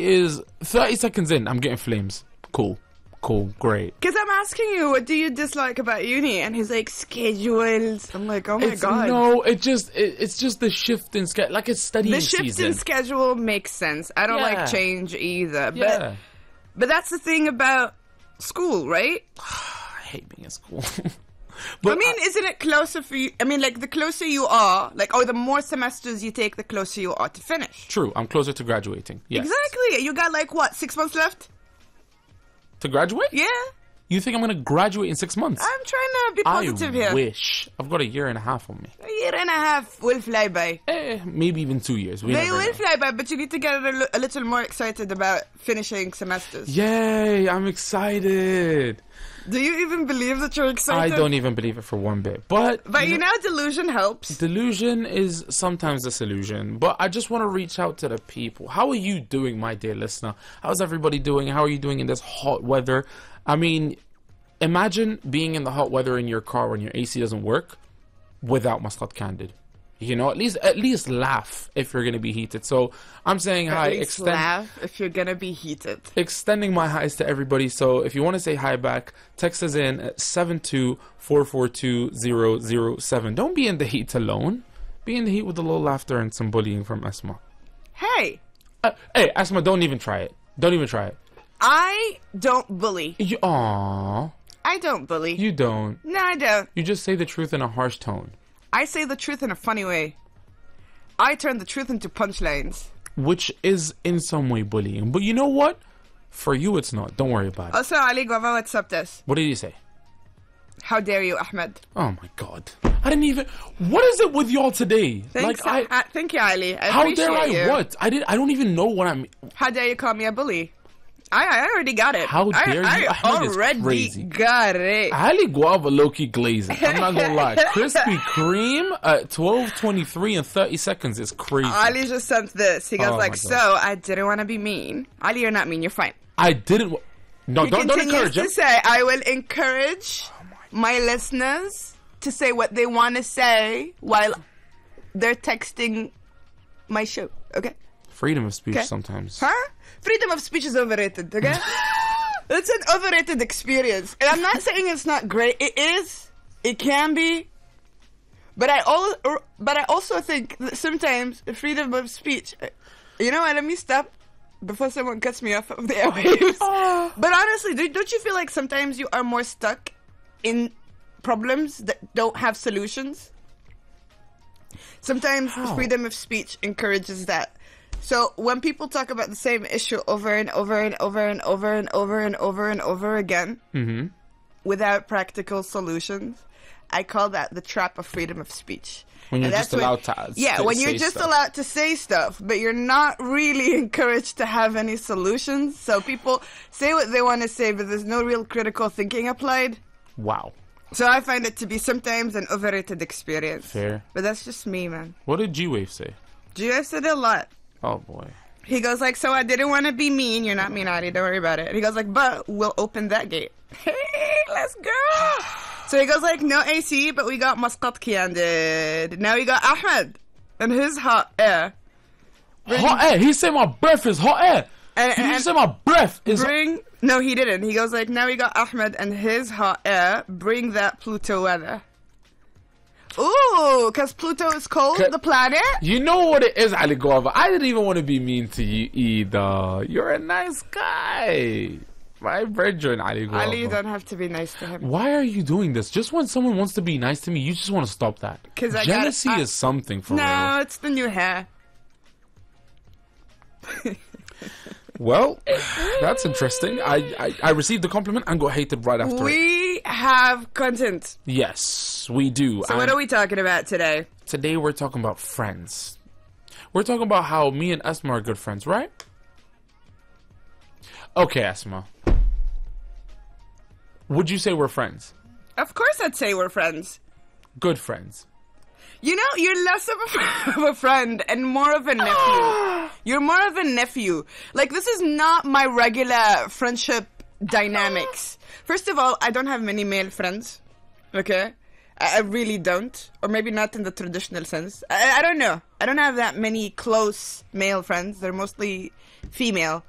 is 30 seconds in, I'm getting flames. Cool, great. Because I'm asking you, what do you dislike about uni? And he's like, schedules. I'm like, oh my God. No, it's just the shift in schedule. Like, it's studying season. The shift in schedule makes sense. I don't like change either. Yeah. But that's the thing about school, right? I hate being in school. But I mean, isn't it closer for you? I mean, like, the closer you are, like, or the more semesters you take, the closer you are to finish. True, I'm closer to graduating. Yes. Exactly. You got, like, what, 6 months left? To graduate? Yeah. You think I'm going to graduate in 6 months? I'm trying to be positive here. I wish. I've got a year and a half on me. A year and a half will fly by. Maybe even 2 years. They will fly by, but you need to get a little more excited about finishing semesters. Yay, I'm excited. Do you even believe that you're excited? I don't even believe it for one bit. But you know, delusion helps. Delusion is sometimes disillusion. But I just want to reach out to the people. How are you doing, my dear listener? How's everybody doing? How are you doing in this hot weather? I mean, imagine being in the hot weather in your car when your AC doesn't work without Muscat Candid. You know, at least laugh if you're going to be heated. So I'm saying hi. At least laugh if you're going to be heated. Extending my highs to everybody. So if you want to say hi back, text us in at 724420007. Don't be in the heat alone. Be in the heat with a little laughter and some bullying from Asma. Hey. Hey, Asma, don't even try it. Don't even try it. I don't bully. Aww. I don't bully. You don't. No, I don't. You just say the truth in a harsh tone. I say the truth in a funny way. I turn the truth into punchlines. Which is in some way bullying. But you know what? For you, it's not. Don't worry about it. Also, Ali Guava, what's up this? What did he say? How dare you, Ahmed? Oh my God. I didn't even... What is it with y'all today? Thanks, thank you, Ali. How dare I you. What? I don't even know what I'm... How dare you call me a bully? I already got it. How dare you? I already got it. Ali Guava low-key glazing. I'm not gonna lie. Krispy Kreme at 12:23 and 30 seconds is crazy. Ali just sent this. He goes so I didn't want to be mean. Ali, you're not mean. You're fine. I didn't... No, don't encourage him. He continues to say, I will encourage my listeners to say what they want to say while they're texting my show. Okay? Freedom of speech sometimes. Huh? Freedom of speech is overrated, okay? It's an overrated experience. And I'm not saying it's not great. It is. It can be. But I also think that sometimes freedom of speech... You know what? Let me stop before someone cuts me off of the airwaves. But honestly, don't you feel like sometimes you are more stuck in problems that don't have solutions? Sometimes freedom of speech encourages that. So when people talk about the same issue over and over and over and over and over and over and over again, without practical solutions, I call that the trap of freedom of speech. When you're just allowed to when you're just allowed to say stuff, but you're not really encouraged to have any solutions. So people say what they want to say, but there's no real critical thinking applied. Wow. So I find it to be sometimes an overrated experience. Fair. But that's just me, man. What did G-Wave say? G-Wave said a lot. Oh, boy. He goes like, so I didn't want to be mean. You're not mean, Adi. Don't worry about it. And he goes like, but we'll open that gate. Hey, let's go. So he goes like, no AC, but we got Muscat Candid. Now we got Ahmed and his hot air. Hot air? He said my breath is hot air. He said my breath is... No, he didn't. He goes like, now we got Ahmed and his hot air. Bring that Pluto weather. Ooh, because Pluto is cold, the planet? You know what it is, Ali Guava. I didn't even want to be mean to you either. You're a nice guy. My brethren, Ali Guava. Ali, you don't have to be nice to him. Why are you doing this? Just when someone wants to be nice to me, you just want to stop that. Jealousy is something for real. No, it's the new hair. Well, that's interesting. I received the compliment and got hated right after We have content. Yes, we do. So what are we talking about today? Today we're talking about friends. We're talking about how me and Asma are good friends, right? Okay, Asma. Would you say we're friends? Of course I'd say we're friends. Good friends. You know, you're less of a friend and more of a nephew. You're more of a nephew. Like, this is not my regular friendship dynamics. First of all, I don't have many male friends. Okay? I really don't. Or maybe not in the traditional sense. I don't know. I don't have that many close male friends. They're mostly female.